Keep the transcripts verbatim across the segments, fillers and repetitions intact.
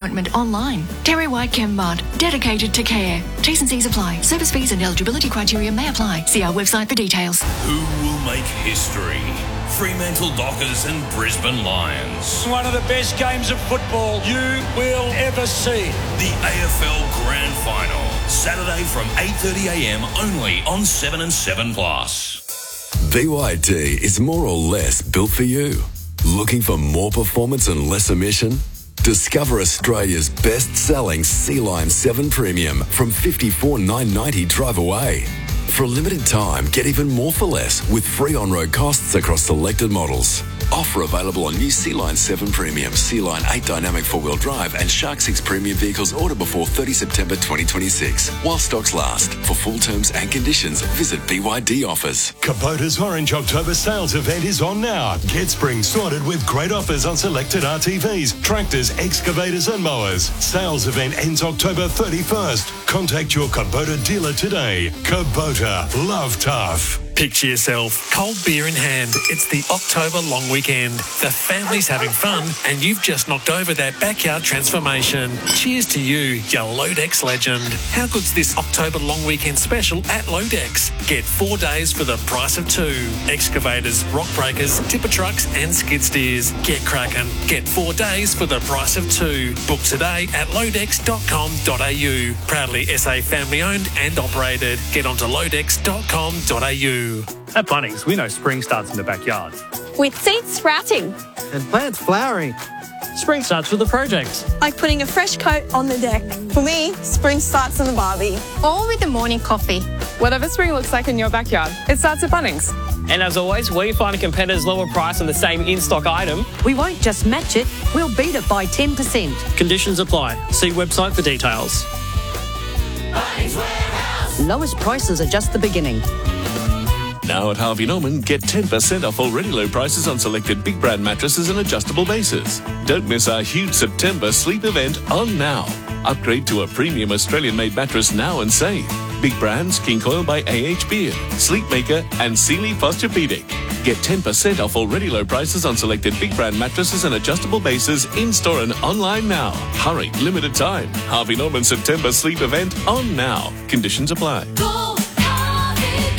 appointment online. Terry White Chembart, dedicated to care. T's and C's apply. Service fees and eligibility criteria may apply. See our website for details. Who will make history? Fremantle Dockers and Brisbane Lions. One of the best games of football you will ever see. The A F L Grand Final. Saturday from eight thirty a m only on seven and seven plus. B Y D is more or less built for you. Looking for more performance and less emission? Discover Australia's best-selling Sea-Line seven Premium from fifty-four thousand nine hundred ninety dollars drive away. For a limited time, get even more for less with free on-road costs across selected models. Offer available on new Sea-Line seven Premium, Sea-Line eight Dynamic four-wheel drive and Shark six Premium vehicles order before thirtieth September twenty twenty-six. While stocks last. For full terms and conditions, visit B Y D offers. Kubota's Orange October sales event is on now. Get spring sorted with great offers on selected R T Vs, tractors, excavators and mowers. Sales event ends October thirty-first. Contact your Kubota dealer today. Kubota, love tough. Picture yourself, cold beer in hand. It's the October long weekend. The family's having fun and you've just knocked over that backyard transformation. Cheers to you, you Lodex legend. How good's this October long weekend special at Lodex? Get four days for the price of two. Excavators, rock breakers, tipper trucks and skid steers. Get cracking. Get four days for the price of two. Book today at lodex dot com dot a u. Proudly S A family owned and operated. Get onto lodex dot com dot a u. At Bunnings, we know spring starts in the backyard. With seeds sprouting. And plants flowering. Spring starts with a project. Like putting a fresh coat on the deck. For me, spring starts in the barbie. Or with a morning coffee. Whatever spring looks like in your backyard, it starts at Bunnings. And as always, we find a competitor's lower price on the same in-stock item. We won't just match it, we'll beat it by ten percent. Conditions apply. See website for details. Bunnings Warehouse. Lowest prices are just the beginning. Now at Harvey Norman, get ten percent off already low prices on selected big brand mattresses and adjustable bases. Don't miss our huge September sleep event on now. Upgrade to a premium Australian-made mattress now and save. Big brands, King Coil by A H Beard, Sleepmaker and Sealy Posturepedic. Get ten percent off already low prices on selected big brand mattresses and adjustable bases in-store and online now. Hurry, limited time. Harvey Norman September sleep event on now. Conditions apply. Go, Harvey,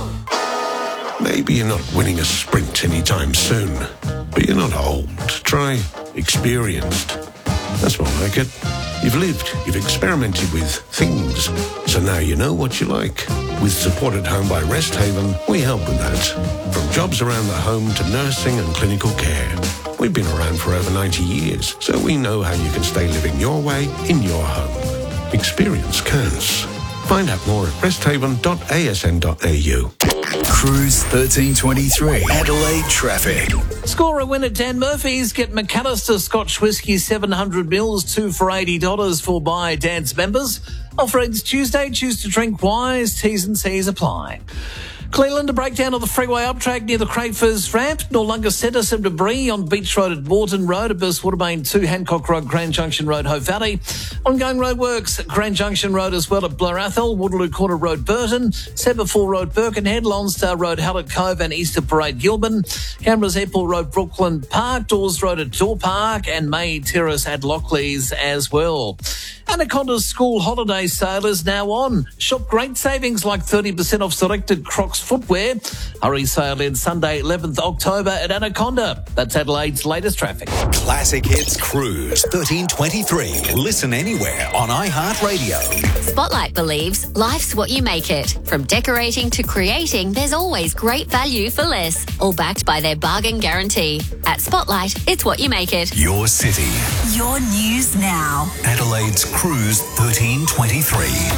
go. Maybe you're not winning a sprint anytime soon, but you're not old. Try experienced. That's more like it. You've lived, you've experimented with things, so now you know what you like. With Support at Home by Rest Haven, we help with that. From jobs around the home to nursing and clinical care. We've been around for over ninety years, so we know how you can stay living your way in your home. Experience counts. Find out more at rest haven dot a s n dot a u. Cruise thirteen twenty-three, Adelaide traffic. Score a win at Dan Murphy's. Get McAllister Scotch Whisky seven hundred mils, two for eighty dollars for Buy Dad's members. Offer ends Tuesday. Choose to drink wise. T's and C's apply. Cleveland, a breakdown of the freeway uptrack near the Crayfors ramp. Noarlunga Centre, some debris on Beach Road at Moreton Road. Abus Watermain two, Hancock Road, Grand Junction Road, Hope Valley. Ongoing roadworks, Grand Junction Road as well at Blair Athol, Waterloo Corner Road, Burton, Semaphore Road, Birkenhead, Lone Star Road, Hallett Cove and Easter Parade, Gilman. Canberra's Airport Road, Brooklyn Park, Dawes Road at Door Park and May Terrace at Lockleys as well. Anaconda's school holiday sale is now on. Shop great savings like thirty percent off selected Crocs footwear. Hurry sale ends Sunday, eleventh October at Anaconda. That's Adelaide's latest traffic. Classic Hits Cruise thirteen twenty-three. Listen anywhere on iHeartRadio. Spotlight believes life's what you make it. From decorating to creating, there's always great value for less. All backed by their bargain guarantee. At Spotlight, it's what you make it. Your city. Your news now. Adelaide's Cruise thirteen twenty-three.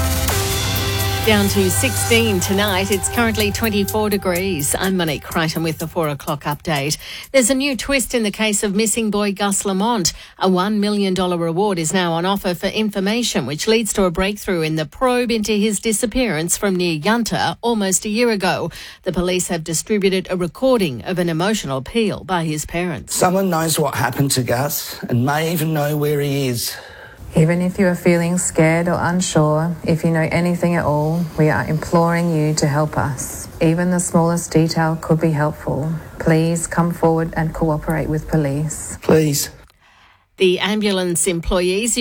Down to sixteen tonight. It's currently twenty-four degrees. I'm Monique Crichton with the four o'clock update. There's a new twist in the case of missing boy Gus Lamont. A one million dollars reward is now on offer for information, which leads to a breakthrough in the probe into his disappearance from near Yunta almost a year ago. The police have distributed a recording of an emotional appeal by his parents. Someone knows what happened to Gus and may even know where he is. Even if you are feeling scared or unsure, if you know anything at all, we are imploring you to help us. Even the smallest detail could be helpful. Please come forward and cooperate with police. Please. The ambulance employees